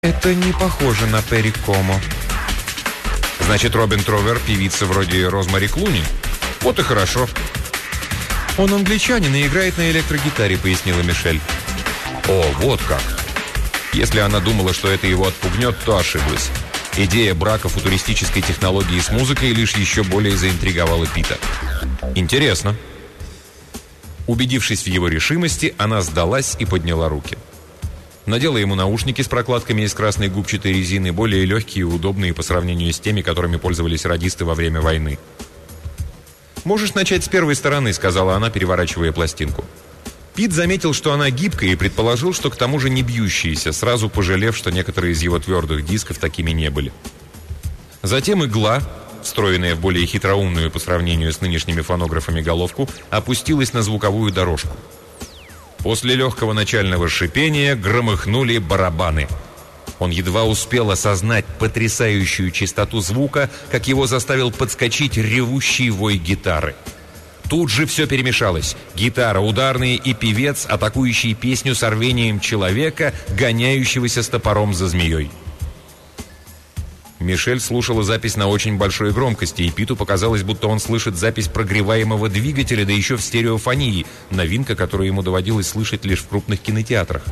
Это не похоже на Перри Комо. Значит, Робин Тровер певица вроде Розмари Клуни? Вот и хорошо. Он англичанин и играет на электрогитаре, пояснила Мишель. О, вот как. Если она думала, что это его отпугнет, то ошиблась. Идея брака футуристической технологии с музыкой лишь еще более заинтриговала Пита. Интересно. Убедившись в его решимости, она сдалась и подняла руки. Надела ему наушники с прокладками из красной губчатой резины, более легкие и удобные по сравнению с теми, которыми пользовались радисты во время войны. «Можешь начать с первой стороны», — сказала она, переворачивая пластинку. Пит заметил, что она гибкая, и предположил, что к тому же не бьющаяся, сразу пожалев, что некоторые из его твердых дисков такими не были. Затем игла, встроенная в более хитроумную по сравнению с нынешними фонографами головку, опустилась на звуковую дорожку. После легкого начального шипения громыхнули барабаны. Он едва успел осознать потрясающую чистоту звука, как его заставил подскочить ревущий вой гитары. Тут же все перемешалось. Гитара, ударные и певец, атакующий песню с рвением человека, гоняющегося с топором за змеей. Мишель слушала запись на очень большой громкости, и Питу показалось, будто он слышит запись прогреваемого двигателя, да еще в стереофонии, новинка, которую ему доводилось слышать лишь в крупных кинотеатрах.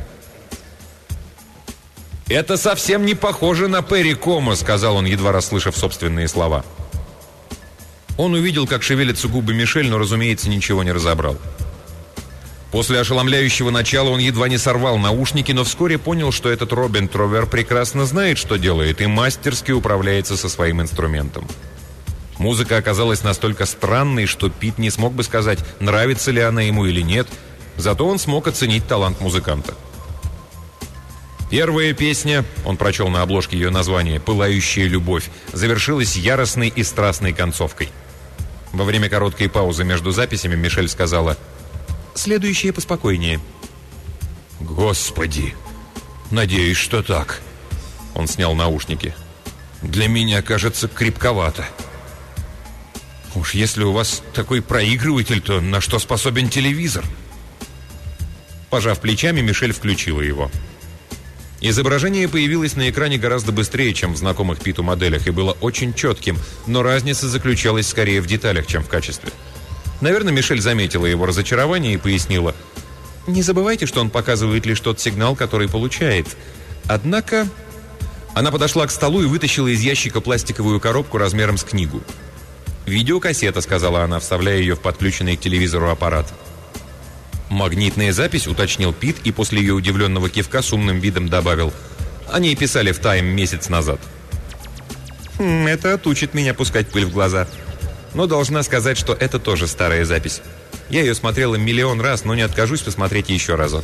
«Это совсем не похоже на Перри Комо», — сказал он, едва расслышав собственные слова. Он увидел, как шевелятся губы Мишель, но, разумеется, ничего не разобрал. После ошеломляющего начала он едва не сорвал наушники, но вскоре понял, что этот Робин Тровер прекрасно знает, что делает, и мастерски управляется со своим инструментом. Музыка оказалась настолько странной, что Пит не смог бы сказать, нравится ли она ему или нет, зато он смог оценить талант музыканта. Первая песня, он прочел на обложке ее название «Пылающая любовь», завершилась яростной и страстной концовкой. Во время короткой паузы между записями Мишель сказала: «Следующее поспокойнее». «Господи! Надеюсь, что так». Он снял наушники. «Для меня, кажется, крепковато». «Уж если у вас такой проигрыватель, то на что способен телевизор?» Пожав плечами, Мишель включила его. Изображение появилось на экране гораздо быстрее, чем в знакомых Питу моделях, и было очень четким, но разница заключалась скорее в деталях, чем в качестве. Наверное, Мишель заметила его разочарование и пояснила: «Не забывайте, что он показывает лишь тот сигнал, который получает. Однако...» Она подошла к столу и вытащила из ящика пластиковую коробку размером с книгу. «Видеокассета», — сказала она, вставляя ее в подключенный к телевизору аппарат. «Магнитная запись», — уточнил Пит, и после ее удивленного кивка с умным видом добавил: «О ней писали в «Тайм» месяц назад». «Это отучит меня пускать пыль в глаза. Но должна сказать, что это тоже старая запись. Я ее смотрела миллион раз, но не откажусь посмотреть еще разок».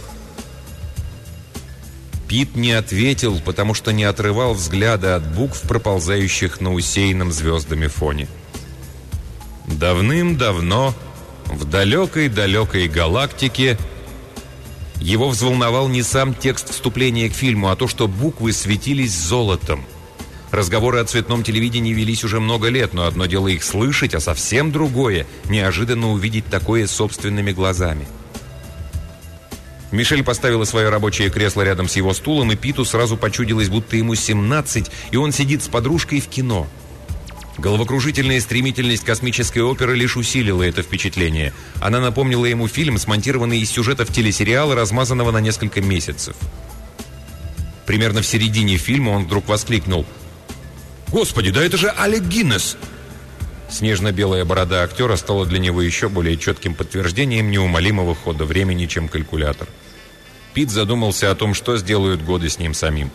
Пит не ответил, потому что не отрывал взгляда от букв, проползающих на усеянном звездами фоне. Давным-давно, в далекой-далекой галактике, его взволновал не сам текст вступления к фильму, а то, что буквы светились золотом. Разговоры о цветном телевидении велись уже много лет, но одно дело их слышать, а совсем другое — неожиданно увидеть такое собственными глазами. Мишель поставила свое рабочее кресло рядом с его стулом, и Питу сразу почудилось, будто ему 17, и он сидит с подружкой в кино. Головокружительная стремительность космической оперы лишь усилила это впечатление. Она напомнила ему фильм, смонтированный из сюжетов телесериала, размазанного на несколько месяцев. Примерно в середине фильма он вдруг воскликнул: «Господи, да это же Алек Гиннес!» Снежно-белая борода актера стала для него еще более четким подтверждением неумолимого хода времени, чем калькулятор. Пит задумался о том, что сделают годы с ним самим.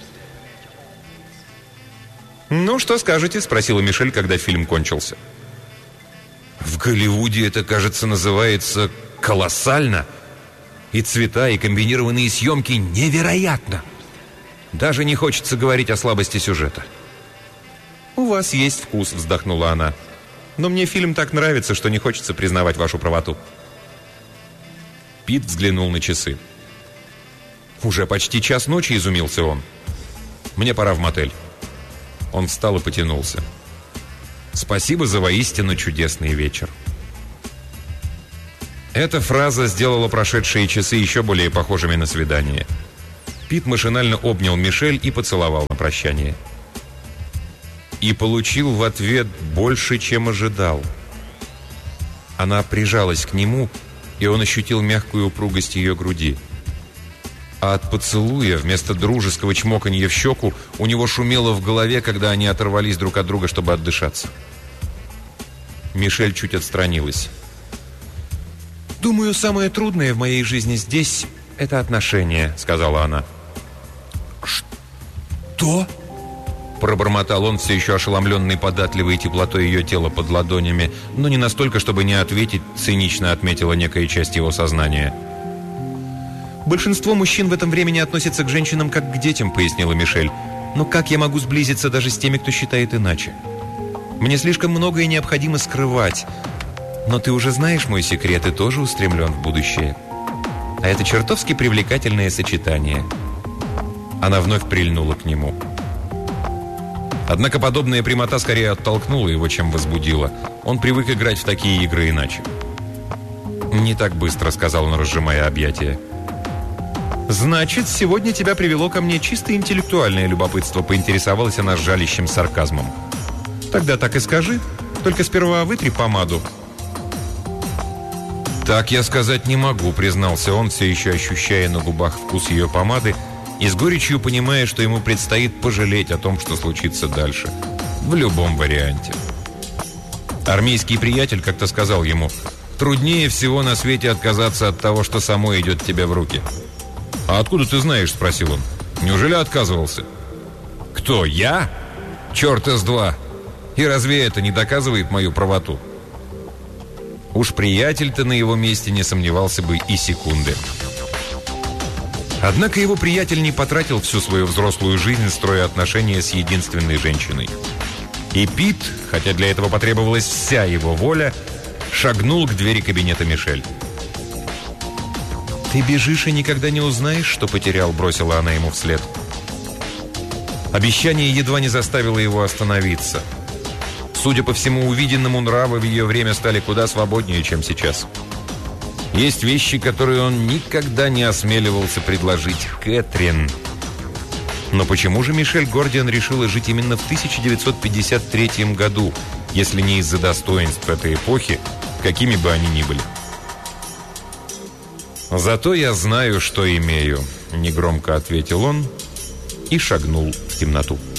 «Ну, что скажете?» — спросила Мишель, когда фильм кончился. «В Голливуде это, кажется, называется колоссально. И цвета, и комбинированные съемки невероятно. Даже не хочется говорить о слабости сюжета». «У вас есть вкус», — вздохнула она. «Но мне фильм так нравится, что не хочется признавать вашу правоту». Пит взглянул на часы. «Уже почти час ночи», — изумился он. «Мне пора в мотель». Он встал и потянулся. «Спасибо за воистину чудесный вечер». Эта фраза сделала прошедшие часы еще более похожими на свидание. Пит машинально обнял Мишель и поцеловал на прощание. И получил в ответ больше, чем ожидал. Она прижалась к нему, и он ощутил мягкую упругость ее груди. А от поцелуя, вместо дружеского чмоканья в щеку, у него шумело в голове, когда они оторвались друг от друга, чтобы отдышаться. Мишель чуть отстранилась. «Думаю, самое трудное в моей жизни здесь – это отношения», – сказала она. «Что?» – пробормотал он, все еще ошеломленный податливой теплотой ее тела под ладонями, но не настолько, чтобы не ответить, цинично отметила некая часть его сознания. «Большинство мужчин в этом времени относятся к женщинам как к детям», – пояснила Мишель. «Но как я могу сблизиться даже с теми, кто считает иначе? Мне слишком многое необходимо скрывать. Но ты уже знаешь мой секрет и тоже устремлен в будущее. А это чертовски привлекательное сочетание». Она вновь прильнула к нему. Однако подобная прямота скорее оттолкнула его, чем возбудила. Он привык играть в такие игры иначе. «Не так быстро», — сказал он, разжимая объятия. «Значит, сегодня тебя привело ко мне чисто интеллектуальное любопытство», — поинтересовалась она с жалящим сарказмом. «Тогда так и скажи. Только сперва вытри помаду». «Так я сказать не могу», — признался он, все еще ощущая на губах вкус ее помады и с горечью понимая, что ему предстоит пожалеть о том, что случится дальше. В любом варианте. Армейский приятель как-то сказал ему: «Труднее всего на свете отказаться от того, что само идет тебе в руки». «А откуда ты знаешь?» – спросил он. «Неужели отказывался?» «Кто, я? Черт из два! И разве это не доказывает мою правоту?» Уж приятель-то на его месте не сомневался бы и секунды. Однако его приятель не потратил всю свою взрослую жизнь, строя отношения с единственной женщиной. И Пит, хотя для этого потребовалась вся его воля, шагнул к двери кабинета Мишель. «Ты бежишь и никогда не узнаешь, что потерял», — бросила она ему вслед. Обещание едва не заставило его остановиться. Судя по всему увиденному, нравы в ее время стали куда свободнее, чем сейчас. Есть вещи, которые он никогда не осмеливался предложить Кэтрин. Но почему же Мишель Гордиан решила жить именно в 1953 году, если не из-за достоинств этой эпохи, какими бы они ни были? «Зато я знаю, что имею», — негромко ответил он и шагнул в темноту.